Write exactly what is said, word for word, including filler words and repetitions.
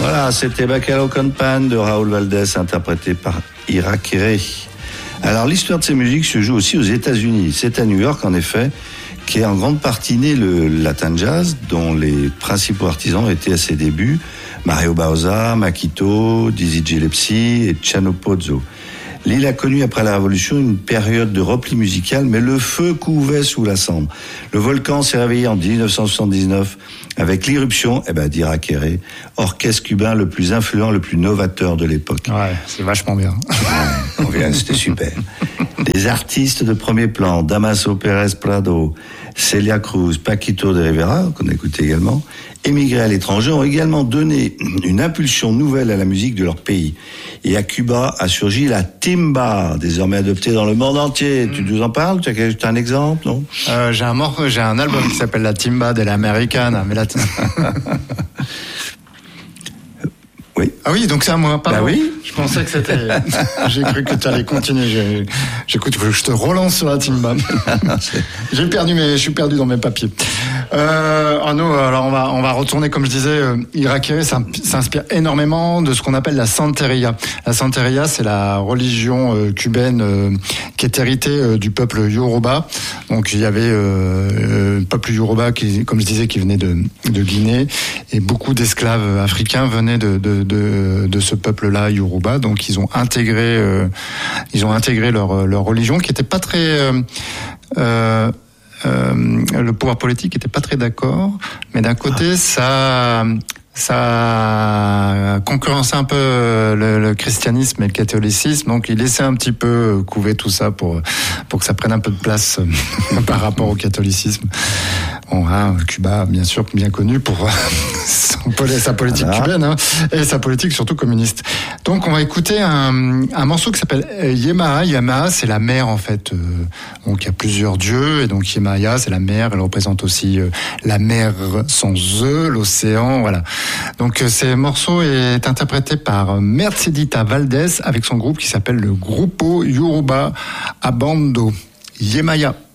Voilà, c'était Bacalhau con Pan de Raúl Valdés, interprété par Irakere. Alors, l'histoire de ces musiques se joue aussi aux États-Unis. C'est à New York, en effet, qu'est en grande partie né le Latin Jazz, dont les principaux artisans étaient à ses débuts Mario Bauza, Makito, Dizzy Gillespie et Chano Pozzo. L'île a connu après la Révolution une période de repli musical, mais le feu couvait sous la cendre. Le volcan s'est réveillé en dix-neuf cent soixante-dix-neuf avec l'irruption, eh ben, d'Irakere, orchestre cubain le plus influent, le plus novateur de l'époque. Ouais, c'est vachement bien. Ouais, on vient, c'était super. Des artistes de premier plan, Damaso Pérez Prado, Celia Cruz, Paquito de Rivera, qu'on a écouté également, émigrés à l'étranger, ont également donné une impulsion nouvelle à la musique de leur pays. Et à Cuba a surgi la timba, désormais adoptée dans le monde entier. Mm. Tu nous en parles? Tu as, tu as un exemple, non? euh, J'ai un mor- j'ai un album qui s'appelle La Timba de l'Americana, mais la t- Oui. Ah oui, donc c'est à moi, pardon. Bah oui. Je pensais que c'était... J'ai cru que tu allais continuer. J'ai... J'écoute, je te relance sur la timba. J'ai perdu mes, je suis perdu dans mes papiers. Euh, Arnaud, alors on va, on va retourner, comme je disais, euh, Irakere s'inspire énormément de ce qu'on appelle la Santeria. La Santeria, c'est la religion euh, cubaine euh, qui est héritée euh, du peuple Yoruba. Donc il y avait euh, euh, peuple Yoruba qui, comme je disais, qui venait de, de Guinée, et beaucoup d'esclaves africains venaient de, de, de, de ce peuple-là, Yoruba. Donc ils ont intégré, euh, ils ont intégré leur, leur religion, qui était pas très euh, euh, Euh, le pouvoir politique était pas très d'accord, mais d'un côté, ah. ça, ça concurrençait un peu le, le christianisme et le catholicisme, donc il laissait un petit peu couver tout ça pour pour que ça prenne un peu de place par rapport au catholicisme. Bon, hein, Cuba, bien sûr, bien connu pour son, sa politique voilà. cubaine, hein, et sa politique surtout communiste. Donc, on va écouter un, un morceau qui s'appelle Yemaha. Yemaha, c'est la mer, en fait. Euh, donc, il y a plusieurs dieux, et donc Yemaya, c'est la mer. Elle représente aussi euh, la mer sans E, l'océan, voilà. Donc, euh, ce morceau est interprété par Mercedita Valdés avec son groupe qui s'appelle le Grupo Yoruba Abando. Yemaya.